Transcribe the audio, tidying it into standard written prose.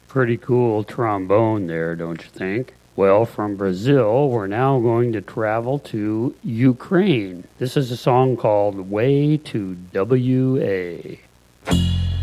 Pretty cool trombone there, don't you think? Well, from Brazil, we're now going to travel to Ukraine. This is a song called Way to WA.